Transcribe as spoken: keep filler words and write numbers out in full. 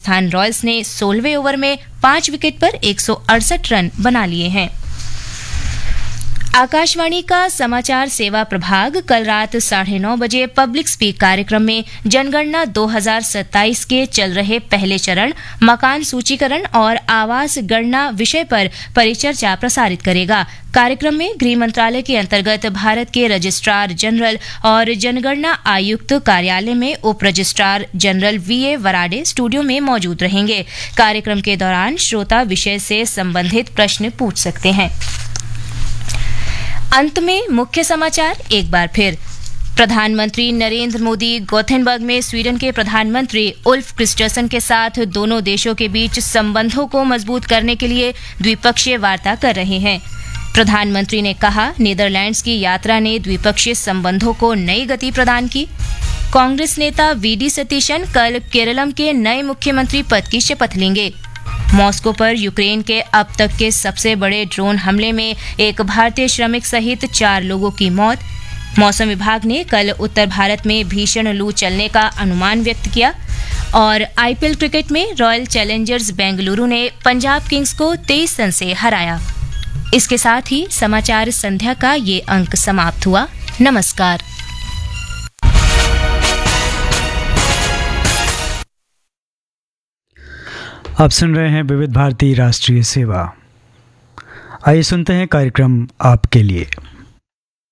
Rajasthan Royals ने सोलहवें over में पांच विकेट पर एक सौ अड़सठ रन बना लिए हैं। आकाशवाणी का समाचार सेवा प्रभाग कल रात साढ़े नौ बजे पब्लिक स्पीक कार्यक्रम में जनगणना दो हज़ार सत्ताईस के चल रहे पहले चरण मकान सूचीकरण और आवास गणना विषय पर परिचर्चा प्रसारित करेगा। कार्यक्रम में गृह मंत्रालय के अंतर्गत भारत के रजिस्ट्रार जनरल और जनगणना आयुक्त कार्यालय में उप registrar general V A Varade studio में मौजूद रहेंगे। कार्यक्रम के दौरान श्रोता विषय से संबंधित प्रश्न पूछ सकते हैं। अंत में मुख्य समाचार एक बार फिर। प्रधानमंत्री नरेंद्र मोदी गोथेनबर्ग में स्वीडन के प्रधानमंत्री उल्फ क्रिस्टरसन के साथ दोनों देशों के बीच संबंधों को मजबूत करने के लिए द्विपक्षीय वार्ता कर रहे हैं। प्रधानमंत्री ने कहा, नीदरलैंड्स की यात्रा ने द्विपक्षीय संबंधों को नई गति प्रदान की। कांग्रेस नेता वी डी सतीशन कल केरलम के नए मुख्यमंत्री पद की शपथ लेंगे। मॉस्को पर यूक्रेन के अब तक के सबसे बड़े ड्रोन हमले में एक भारतीय श्रमिक सहित चार लोगों की मौत। मौसम विभाग ने कल उत्तर भारत में भीषण लू चलने का अनुमान व्यक्त किया। और आई पी एल क्रिकेट में रॉयल चैलेंजर्स बेंगलुरु ने पंजाब किंग्स को तेईस रन से हराया। इसके साथ ही समाचार संध्या का ये अंक समाप्त हुआ। नमस्कार। आप सुन रहे हैं विविध भारती राष्ट्रीय सेवा। आइए सुनते हैं कार्यक्रम आपके लिए।